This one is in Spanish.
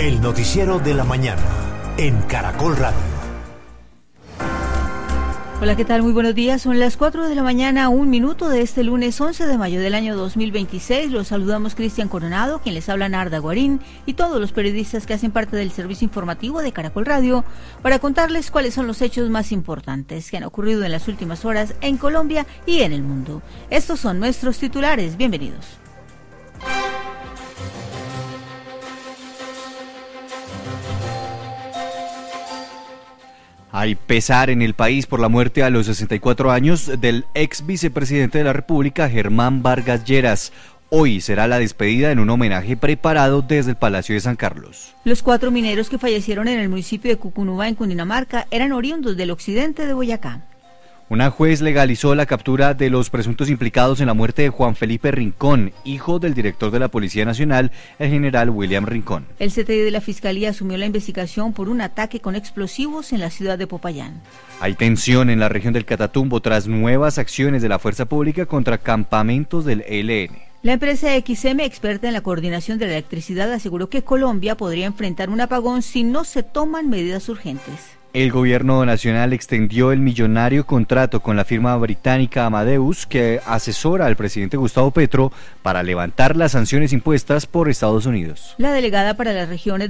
El noticiero de la mañana en Caracol Radio. Hola, ¿qué tal? Muy buenos días. Son las 4 de la mañana, 1 minuto de este lunes 11 de mayo del año 2026. Los saludamos Cristian Coronado, quien les habla Narda Guarín, y todos los periodistas que hacen parte del servicio informativo de Caracol Radio para contarles cuáles son los hechos más importantes que han ocurrido en las últimas horas en Colombia y en el mundo. Estos son nuestros titulares. Bienvenidos. Hay pesar en el país por la muerte a los 64 años del ex vicepresidente de la República, Germán Vargas Lleras. Hoy será la despedida en un homenaje preparado desde el Palacio de San Carlos. Los 4 mineros que fallecieron en el municipio de Cucunúa, en Cundinamarca, eran oriundos del occidente de Boyacá. Una juez legalizó la captura de los presuntos implicados en la muerte de Juan Felipe Rincón, hijo del director de la Policía Nacional, el general William Rincón. El CTI de la Fiscalía asumió la investigación por un ataque con explosivos en la ciudad de Popayán. Hay tensión en la región del Catatumbo tras nuevas acciones de la fuerza pública contra campamentos del ELN. La empresa XM, experta en la coordinación de la electricidad, aseguró que Colombia podría enfrentar un apagón si no se toman medidas urgentes. El gobierno nacional extendió el millonario contrato con la firma británica Amadeus, que asesora al presidente Gustavo Petro para levantar las sanciones impuestas por Estados Unidos. La delegada para las regiones